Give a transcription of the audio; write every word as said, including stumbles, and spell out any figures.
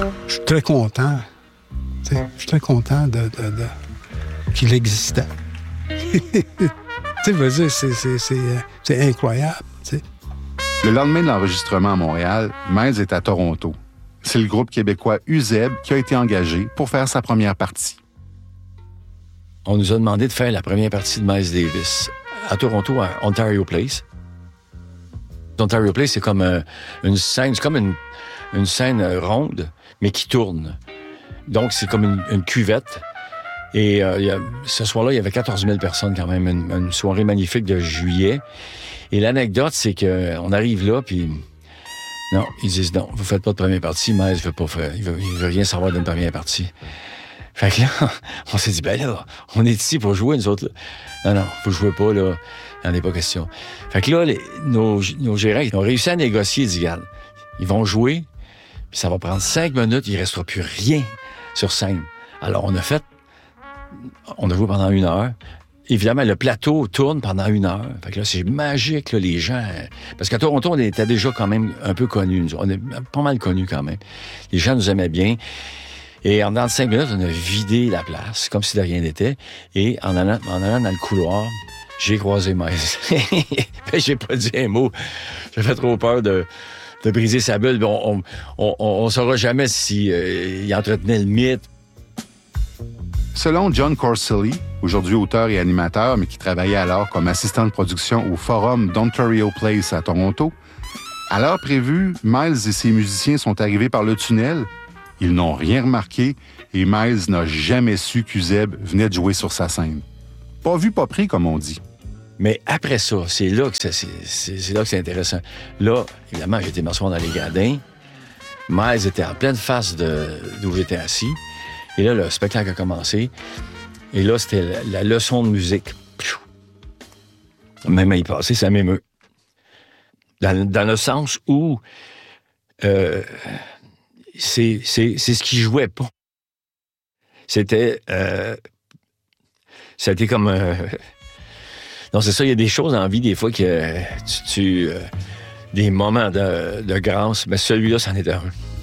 Je suis très content. Je suis très content de, de, de... qu'il existait. Tu sais, vas-y, c'est, c'est, c'est, c'est incroyable. T'sais. Le lendemain de l'enregistrement à Montréal, Miles est à Toronto. C'est le groupe québécois U Z E B qui a été engagé pour faire sa première partie. On nous a demandé de faire la première partie de Miles Davis à Toronto, à Ontario Place. Ontario Place, c'est comme euh, une scène, c'est comme une, une scène ronde, mais qui tourne. Donc, c'est comme une, une cuvette. Et euh, y a, ce soir-là, il y avait quatorze mille personnes quand même, une, une soirée magnifique de juillet. Et l'anecdote, c'est qu'on arrive là, puis non, ils disent non, vous faites pas de première partie, Miles veut pas faire, il veut, il veut rien savoir d'une première partie. Fait que là, on s'est dit, ben là, on est ici pour jouer, nous autres. Là. Non, non, vous jouez pas, là. Il n'en est pas question. Fait que là, les, nos, nos gérants, ils ont réussi à négocier, ils disent, regarde, ils vont jouer, puis ça va prendre cinq minutes, il restera plus rien sur scène. Alors, on a fait, on a joué pendant une heure. Évidemment, le plateau tourne pendant une heure. Fait que là, c'est magique, là, les gens. Parce qu'à Toronto, on était déjà quand même un peu connus. On est pas mal connus quand même. Les gens nous aimaient bien. Et en dans cinq minutes, on a vidé la place, comme si de rien n'était. Et en allant, en allant dans le couloir, j'ai croisé Miles. J'ai pas dit un mot. J'avais trop peur de, de briser sa bulle. On on, on, on saura jamais si euh, il entretenait le mythe. Selon John Corselli, aujourd'hui auteur et animateur, mais qui travaillait alors comme assistant de production au Forum d'Ontario Place à Toronto, à l'heure prévue, Miles et ses musiciens sont arrivés par le tunnel. Ils n'ont rien remarqué et Miles n'a jamais su qu'U Z E B venait de jouer sur sa scène. Pas vu, pas pris, comme on dit. Mais après ça, c'est là que c'est, c'est, c'est là que c'est intéressant. Là, évidemment, j'étais m'asseoir dans les gradins. Miles était en pleine face de, d'où j'étais assis. Et là, le spectacle a commencé. Et là, c'était la, la leçon de musique. Même à y passer, ça m'émeut. Dans, dans le sens où euh, c'est, c'est, c'est ce qui jouait pas. C'était... Euh, c'était comme... Euh, non, c'est ça, il y a des choses dans la vie, des fois, que tu... tu euh, des moments de, de grâce, mais celui-là, c'en est un.